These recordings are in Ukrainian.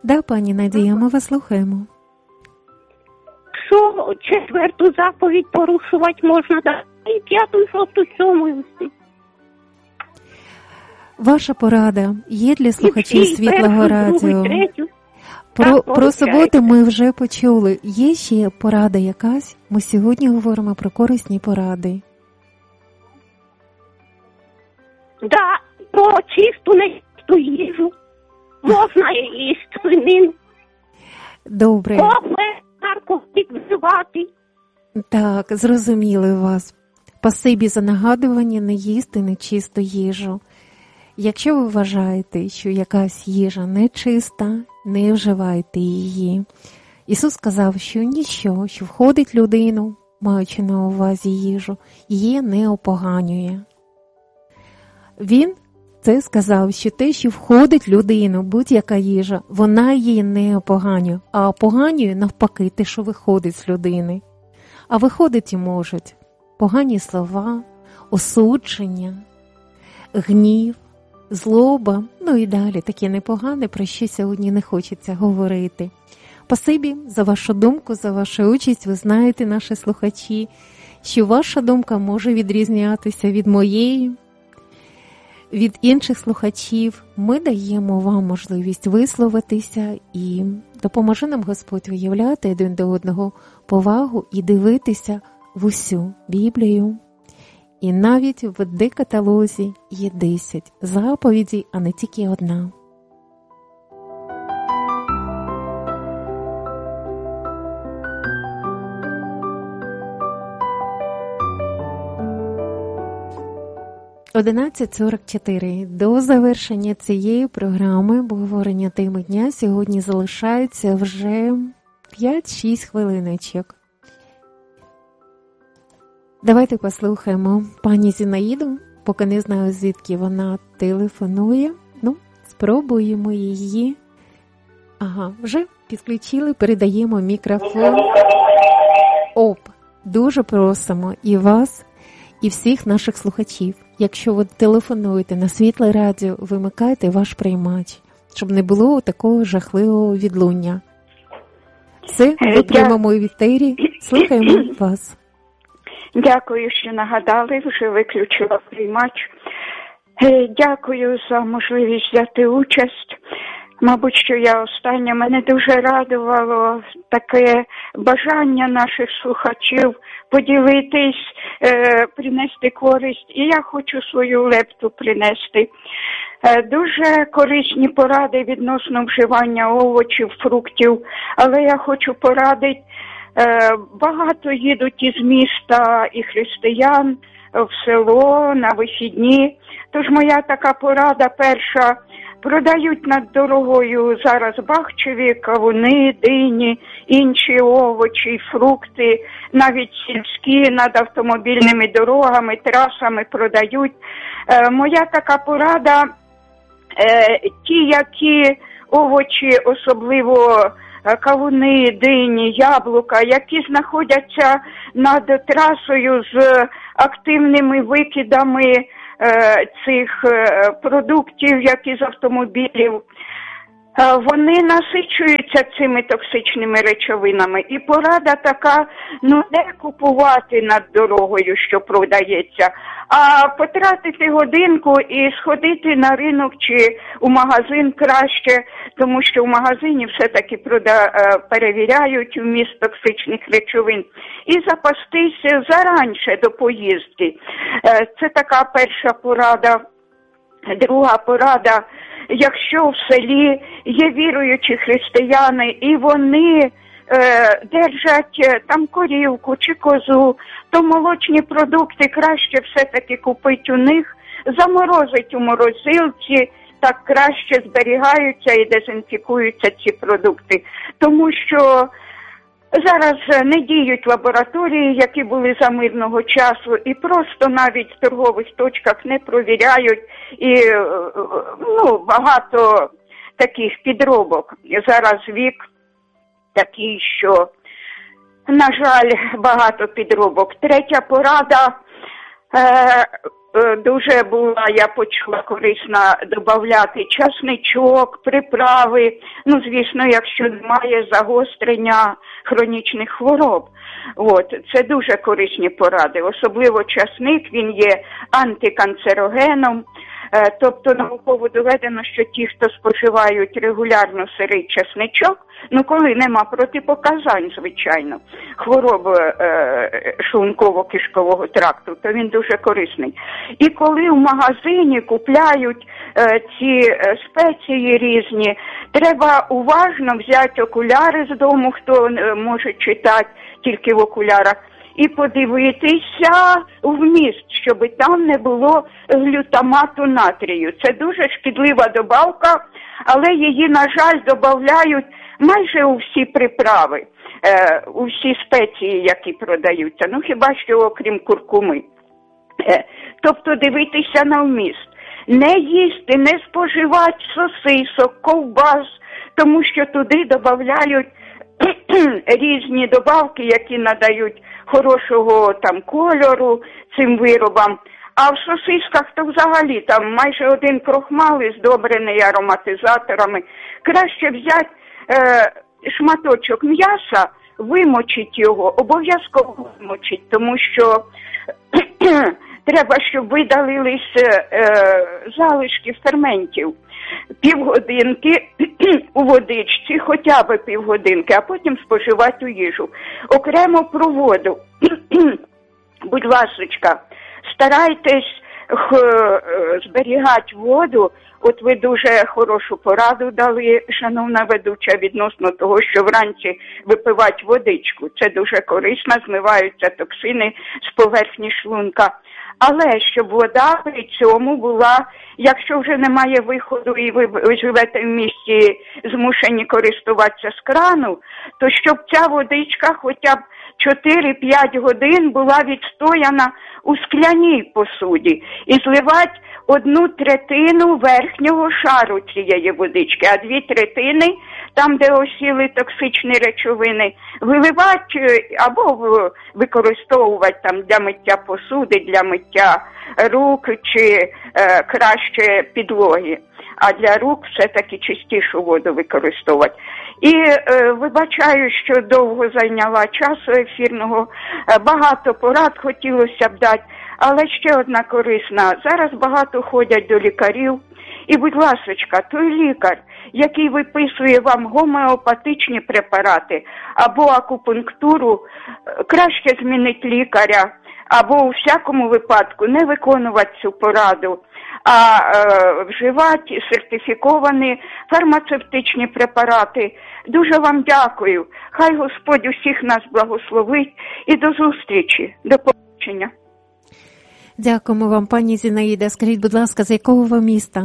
Да, пані Надія, ми вас слухаємо. Що четверту заповідь порушувати можна, да, і п'яту, шосту, сьому. Ваша порада є для слухачів Світлого радіо? Про суботу ми вже почули. Є ще порада якась? Ми сьогодні говоримо про корисні поради. Да, про чисту, нечисту їжу. Можна їсти свинину. Добре. Кофе, наркотик вживати. Так, зрозуміли вас. Спасибі за нагадування не їсти нечисту їжу. Якщо ви вважаєте, що якась їжа нечиста, не вживайте її. Ісус сказав, що ніщо, що входить в людину, маючи на увазі їжу, її не опоганює. Він це сказав, що те, що входить в людину, будь-яка їжа, вона її не опоганює, а опоганює навпаки те, що виходить з людини. А виходити можуть погані слова, осудження, гнів, злоба, ну і далі таке непогане, про що сьогодні не хочеться говорити. Спасибі за вашу думку, за вашу участь. Ви знаєте, наші слухачі, що ваша думка може відрізнятися від моєї, від інших слухачів. Ми даємо вам можливість висловитися і допоможе нам Господь виявляти один до одного повагу і дивитися в усю Біблію. І навіть в декаталозі є 10 заповідей, а не тільки одна. – 11:44. До завершення цієї програми обговорення теми дня сьогодні залишається вже 5-6 хвилиночок. Давайте послухаємо пані Зінаїду, поки не знаю, звідки вона телефонує. Ну, спробуємо її. Ага, вже підключили, передаємо мікрофон. Дуже просимо і вас, і всіх наших слухачів. Якщо ви телефонуєте на Світле радіо, вимикайте ваш приймач, щоб не було такого жахливого відлуння. Все, ви прямому етері. Слухаємо вас. Дякую, що нагадали, вже виключила приймач. Дякую за можливість взяти участь. Мабуть, що я остання. Мене дуже радувало таке бажання наших слухачів поділитись, принести користь. І я хочу свою лепту принести. Дуже корисні поради відносно вживання овочів, фруктів. Але я хочу порадити, багато їдуть із міста і християн в село на вихідні. Тож моя така порада перша: продають над дорогою зараз бахчеві, кавуни, дині, інші овочі, фрукти, навіть сільські над автомобільними дорогами, трасами продають. Моя така порада: ті, які овочі, особливо кавуни, дині, яблука, які знаходяться над трасою з активними викидами цих продуктів, які з автомобілів, вони насичуються цими токсичними речовинами. І порада така: не купувати над дорогою, що продається, а потратити годинку і сходити на ринок чи у магазин краще, тому що в магазині все-таки перевіряють вміст токсичних речовин, і запастись заранше до поїздки. Це така перша порада. Друга порада: якщо в селі є віруючі християни і вони держать там корівку чи козу, то молочні продукти краще все-таки купити у них, заморозить у морозилці, так краще зберігаються і дезінфікуються ці продукти. Тому що зараз не діють лабораторії, які були за мирного часу, і просто навіть в торгових точках не провіряють, і багато таких підробок. Зараз вік такий, що, на жаль, багато підробок. Третя порада: дуже була, я почула, корисна додавати часничок, приправи. Ну, звісно, якщо немає загострення хронічних хвороб. От, це дуже корисні поради. Особливо часник, він є антиканцерогеном. Тобто науково доведено, що ті, хто споживають регулярно сирий часничок, ну коли нема протипоказань, звичайно, хвороби шлунково-кишкового тракту, то він дуже корисний. І коли в магазині купляють ці спеції різні, треба уважно взяти окуляри з дому, хто може читати тільки в окулярах, і подивитися вміст, щоб там не було глютамату натрію. Це дуже шкідлива добавка, але її, на жаль, додають майже у всі приправи, у всі спеції, які продаються. Ну, хіба що окрім куркуми. Тобто дивитися на вміст. Не їсти, не споживати сосисок, ковбас, тому що туди додають різні добавки, які надають хорошого там кольору цим виробам. А в сосисках то взагалі там майже один крохмал здобрений ароматизаторами. Краще взяти шматочок м'яса, вимочить його, обов'язково вимочить, тому що треба, щоб видалились залишки ферментів. Півгодинки у водичці, хоча б півгодинки, а потім споживати у їжу. Окремо про воду. Будь ласочка, старайтесь зберігати воду. От ви дуже хорошу пораду дали, шановна ведуча, відносно того, що вранці випивати водичку. Це дуже корисно, змиваються токсини з поверхні шлунка. Але щоб вода при цьому була, якщо вже немає виходу і ви живете в місті змушені користуватися з крану, то щоб ця водичка хоча б 4-5 годин була відстояна у скляній посуді і зливати 1/3 верхнього шару цієї водички, а 2/3 там, де осіли токсичні речовини, виливати або використовувати там для миття посуди, для миття рук чи краще підлоги. А для рук все-таки чистішу воду використовувати. І вибачаю, що довго зайняла часу ефірного, багато порад хотілося б дати, але ще одна корисна. Зараз багато ходять до лікарів, і, будь ласочка, той лікар, який виписує вам гомеопатичні препарати або акупунктуру, краще змінити лікаря, або у всякому випадку не виконувати цю пораду, а вживати сертифіковані фармацевтичні препарати. Дуже вам дякую. Хай Господь усіх нас благословить і до зустрічі. До побачення. Дякуємо вам, пані Зінаїда. Скажіть, будь ласка, з якого ви міста?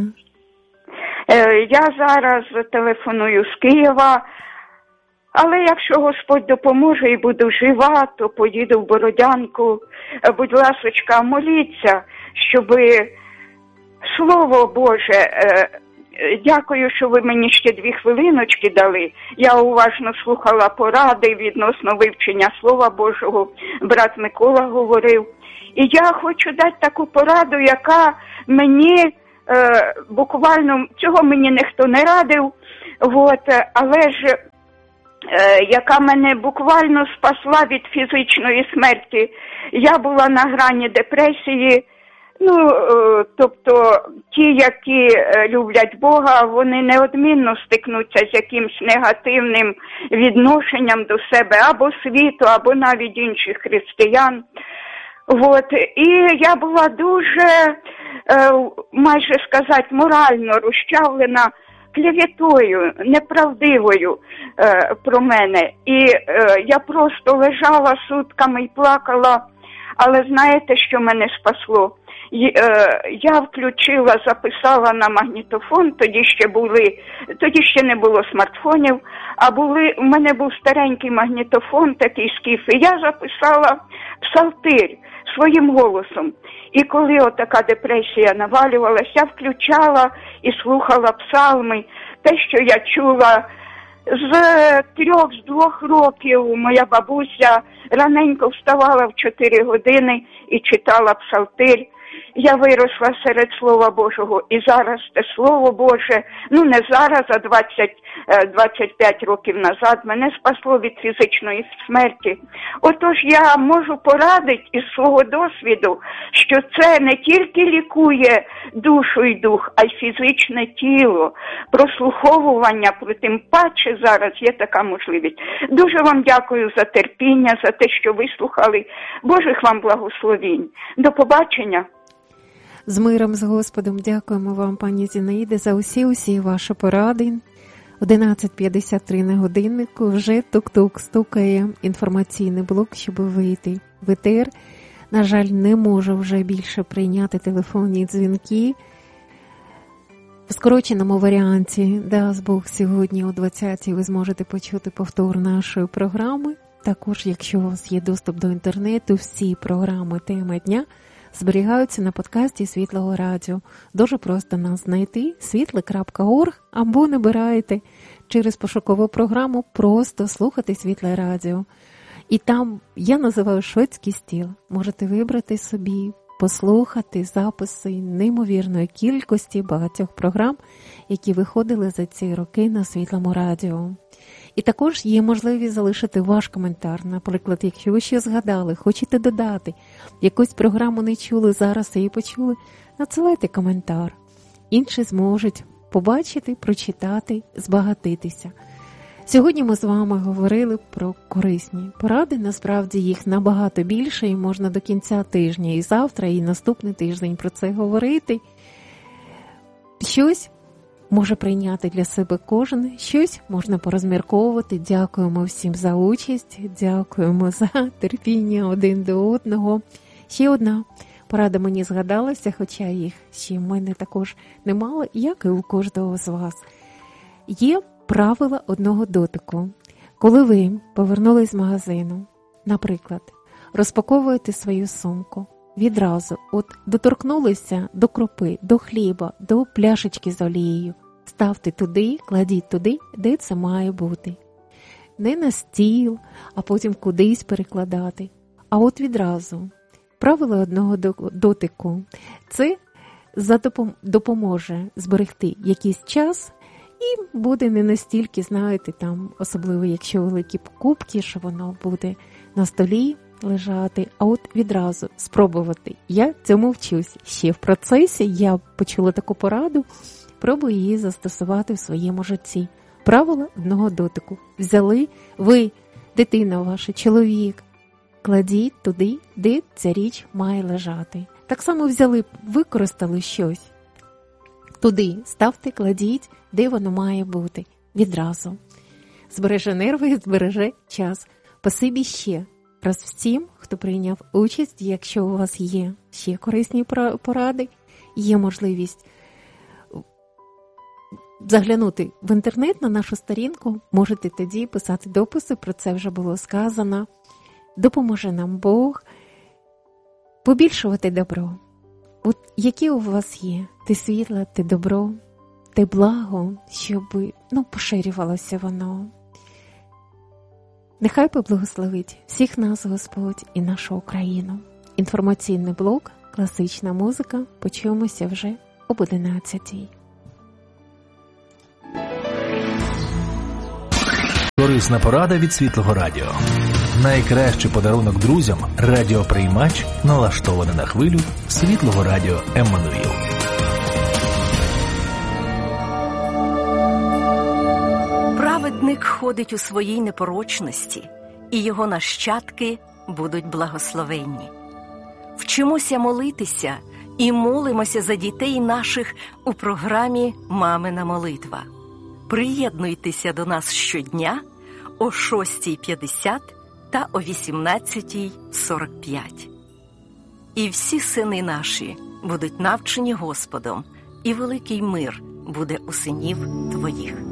Я зараз телефоную з Києва, але якщо Господь допоможе і буду жива, то поїду в Бородянку. Будь ласочка, моліться, щоби Слово Боже, дякую, що ви мені ще 2 хвилиночки дали. Я уважно слухала поради відносно вивчення Слова Божого. Брат Микола говорив. І я хочу дати таку пораду, яка мені буквально, цього мені ніхто не радив, але ж яка мене буквально спасла від фізичної смерті. Я була на грані депресії. Тобто ті, які люблять Бога, вони неодмінно стикнуться з якимсь негативним відношенням до себе або світу, або навіть інших християн. І я була дуже, майже сказати, морально розчавлена клеветою, неправдивою про мене. І я просто лежала сутками і плакала. Але знаєте, що мене спасло? Я включила, записала на магнітофон, тоді ще не було смартфонів, а у мене був старенький магнітофон, такий скіф, і я записала псалтир своїм голосом. І коли отака депресія навалювалася, я включала і слухала псалми, те, що я чула. З 3-2 років моя бабуся раненько вставала в 4 години і читала псалтир. Я виросла серед Слова Божого, і зараз те Слово Боже, не зараз, а 25 років назад, мене спасло від фізичної смерті. Отож я можу порадити із свого досвіду, що це не тільки лікує душу і дух, а й фізичне тіло. Прослуховування, тим паче зараз є така можливість. Дуже вам дякую за терпіння, за те, що вислухали. Божих вам благословінь. До побачення. З миром, з Господом. Дякуємо вам, пані Зінаїде, за усі ваші поради. 11:53 на годиннику. Вже тук-тук стукає інформаційний блок, щоб вийти в етер. На жаль, не можу вже більше прийняти телефонні дзвінки. В скороченому варіанті, дасть Бог, сьогодні о 20:00 ви зможете почути повтор нашої програми. Також, якщо у вас є доступ до інтернету, всі програми «Тема дня» зберігаються на подкасті Світлого Радіо. Дуже просто нас знайти – світле.орг, або набираєте через пошукову програму «Просто слухати Світле Радіо». І там я називаю шведський стіл. Можете вибрати собі, послухати записи неймовірної кількості багатьох програм, які виходили за ці роки на Світлому Радіо. І також є можливість залишити ваш коментар. Наприклад, якщо ви щось згадали, хочете додати, якусь програму не чули, зараз її почули, надсилайте коментар. Інші зможуть побачити, прочитати, збагатитися. Сьогодні ми з вами говорили про корисні поради. Насправді їх набагато більше і можна до кінця тижня і завтра, і наступний тиждень про це говорити. Щось може прийняти для себе кожен, щось можна порозмірковувати. Дякуємо всім за участь, дякуємо за терпіння один до одного. Ще одна порада мені згадалася, хоча їх ще в мене також немало, як і у кожного з вас. Є правила одного дотику. Коли ви повернулись з магазину, наприклад, розпаковуєте свою сумку, відразу доторкнулися до крупи, до хліба, до пляшечки з олією. Ставте туди, кладіть туди, де це має бути. Не на стіл, а потім кудись перекладати. А відразу. Правило одного дотику. Це допоможе зберегти якийсь час і буде не настільки, знаєте, там, особливо якщо великі покупки, що воно буде на столі лежати, а відразу спробувати. Я цьому вчусь. Ще в процесі я почула таку пораду, пробую її застосувати в своєму житті. Правило одного дотику. Взяли ви, дитина ваша, чоловік, кладіть туди, де ця річ має лежати. Так само взяли, використали щось. Туди ставте, кладіть, де воно має бути. Відразу. Збереже нерви, збереже час. Спасибі ще раз всім, хто прийняв участь. Якщо у вас є ще корисні поради, є можливість заглянути в інтернет на нашу сторінку, можете тоді писати дописи, про це вже було сказано. Допоможе нам Бог побільшувати добро. Які у вас є? Те світло, те добро, те благо, щоб поширювалося воно. Нехай поблагословить всіх нас Господь і нашу Україну. Інформаційний блок, класична музика. Почуємося вже об 11:00. Корисна порада від Світлого Радіо. Найкращий подарунок друзям – радіоприймач, налаштований на хвилю Світлого Радіо Еммануїл. Праведник ходить у своїй непорочності, і його нащадки будуть благословенні. Вчимося молитися і молимося за дітей наших у програмі «Мамина молитва». Приєднуйтеся до нас щодня о 6:50 та о 18:45. І всі сини наші будуть навчені Господом, і великий мир буде у синів твоїх.